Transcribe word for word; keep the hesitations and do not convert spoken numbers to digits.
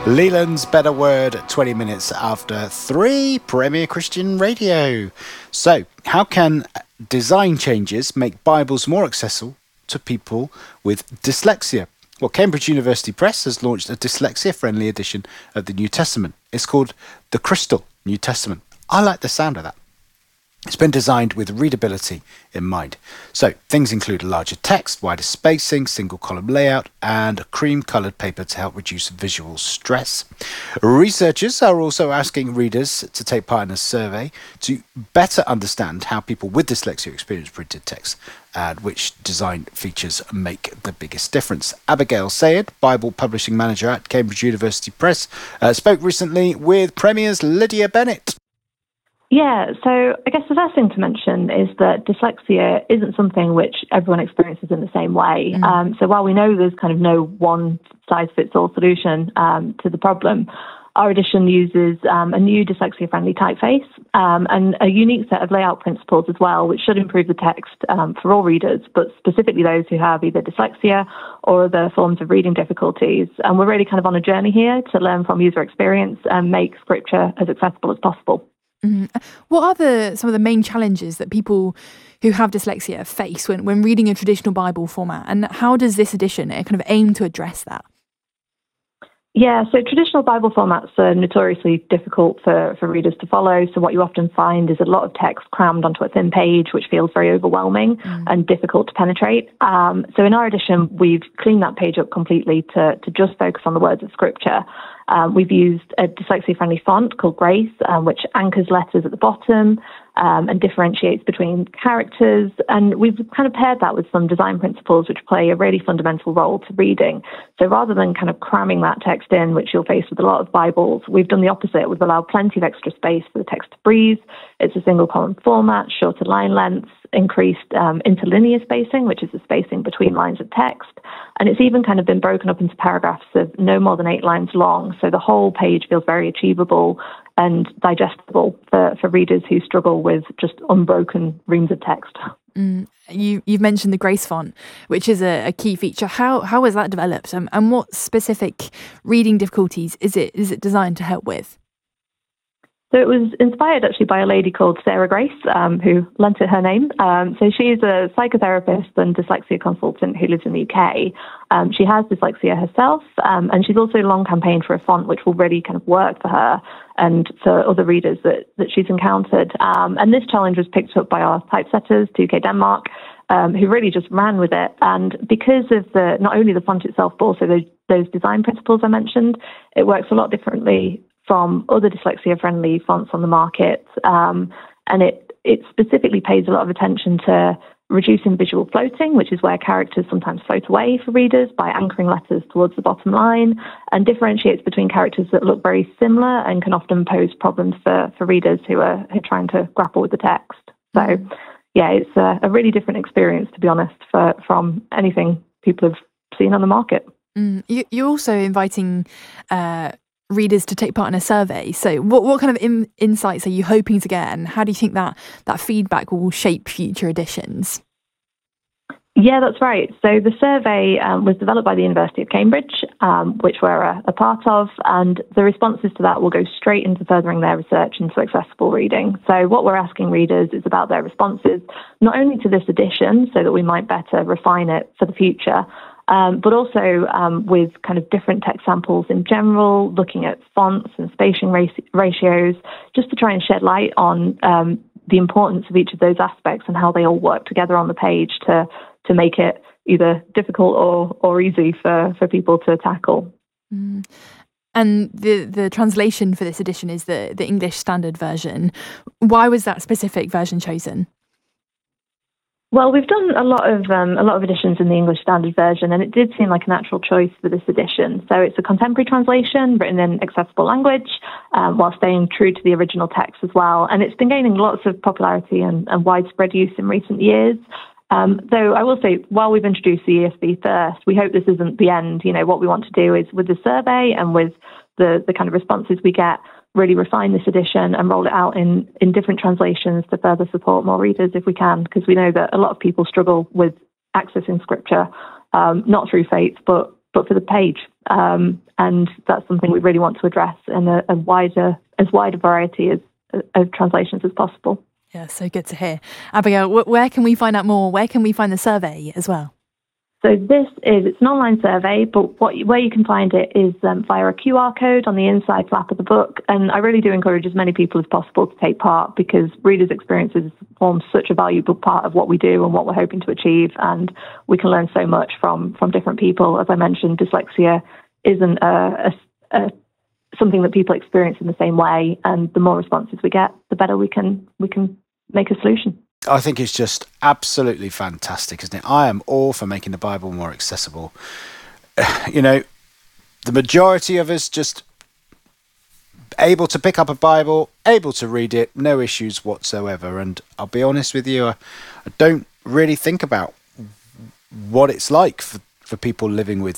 Leland's Better Word, twenty minutes after three, Premier Christian Radio. So, how can design changes make Bibles more accessible to people with dyslexia? Well, Cambridge University Press has launched a dyslexia-friendly edition of the New Testament. It's called the Crystal New Testament. I like the sound of that. It's been designed with readability in mind. So things include larger text, wider spacing, single column layout, and a cream-coloured paper to help reduce visual stress. Researchers are also asking readers to take part in a survey to better understand how people with dyslexia experience printed text and which design features make the biggest difference. Abigail Sayed, Bible Publishing Manager at Cambridge University Press, uh, spoke recently with Premier's Lydia Bennett. Yeah, so I guess the first thing to mention is that dyslexia isn't something which everyone experiences in the same way. Mm. Um, so while we know there's kind of no one-size-fits-all solution um, to the problem, our edition uses um, a new dyslexia-friendly typeface um, and a unique set of layout principles as well, which should improve the text um, for all readers, but specifically those who have either dyslexia or other forms of reading difficulties. And we're really kind of on a journey here to learn from user experience and make scripture as accessible as possible. Mm. What are the, some of the main challenges that people who have dyslexia face when, when reading a traditional Bible format, and how does this edition kind of aim to address that? Yeah, so traditional Bible formats are notoriously difficult for, for readers to follow. So what you often find is a lot of text crammed onto a thin page, which feels very overwhelming mm. and difficult to penetrate. Um, so in our edition, we've cleaned that page up completely to, to just focus on the words of Scripture. Um, we've used a dyslexia-friendly font called Grace, um, which anchors letters at the bottom um, and differentiates between characters. And we've kind of paired that with some design principles which play a really fundamental role to reading. So rather than kind of cramming that text in, which you'll face with a lot of Bibles, we've done the opposite. We've allowed plenty of extra space for the text to breathe. It's a single column format, shorter line lengths, increased um, interlinear spacing, which is the spacing between lines of text. And it's even kind of been broken up into paragraphs of no more than eight lines long. So the whole page feels very achievable and digestible for, for readers who struggle with just unbroken reams of text. Mm. You, you've mentioned the Grace font, which is a, a key feature. How how has that developed, um, and what specific reading difficulties is it is it designed to help with? So it was inspired actually by a lady called Sarah Grace, um, who lent it her name. Um, so she's a psychotherapist and dyslexia consultant who lives in the U K. Um, she has dyslexia herself, um, and she's also long campaigned for a font which will really kind of work for her and for other readers that, that she's encountered. Um, and this challenge was picked up by our typesetters, two K Denmark, um, who really just ran with it. And because of the not only the font itself, but also those, those design principles I mentioned, it works a lot differently from other dyslexia-friendly fonts on the market, um, and it, it specifically pays a lot of attention to reducing visual floating, which is where characters sometimes float away for readers by anchoring letters towards the bottom line, and differentiates between characters that look very similar and can often pose problems for, for readers who are, who are trying to grapple with the text. So, yeah, it's a, a really different experience, to be honest, for, from anything people have seen on the market. Mm. You, you're also inviting Uh readers to take part in a survey. So what what kind of in, insights are you hoping to get, and how do you think that that feedback will shape future editions? Yeah, that's right. So the survey um, was developed by the University of Cambridge, um, which we're a, a part of, and the responses to that will go straight into furthering their research into accessible reading. So what we're asking readers is about their responses, not only to this edition, so that we might better refine it for the future, Um, but also um, with kind of different text samples in general, looking at fonts and spacing raci- ratios, just to try and shed light on um, the importance of each of those aspects and how they all work together on the page to to make it either difficult or or easy for, for people to tackle. Mm. And the, the translation for this edition is the, the English Standard Version. Why was that specific version chosen? Well, we've done a lot of um, a lot of editions in the English Standard Version, and it did seem like a natural choice for this edition. So it's a contemporary translation written in accessible language, um, while staying true to the original text as well. And it's been gaining lots of popularity and, and widespread use in recent years. Um, though I will say, while we've introduced the E S V first, we hope this isn't the end. You know, what we want to do is, with the survey and with the, the kind of responses we get, really refine this edition and roll it out in, in different translations to further support more readers if we can, because we know that a lot of people struggle with accessing scripture, um, not through faith, but but for the page. Um, and that's something we really want to address in a, a wider, as wide a variety of, of translations as possible. Yeah, so good to hear. Abigail, wh- where can we find out more? Where can we find the survey as well? So this is, it's an online survey, but what where you can find it is um, via a Q R code on the inside flap of the book. And I really do encourage as many people as possible to take part, because readers' experiences form such a valuable part of what we do and what we're hoping to achieve. And we can learn so much from from different people. As I mentioned, dyslexia isn't a, a, a something that people experience in the same way. And the more responses we get, the better we can we can make a solution. I think it's just absolutely fantastic, isn't it? I am all for making the Bible more accessible. You know, the majority of us just able to pick up a Bible, able to read it, no issues whatsoever. And I'll be honest with you, I, I don't really think about what it's like for, for people living with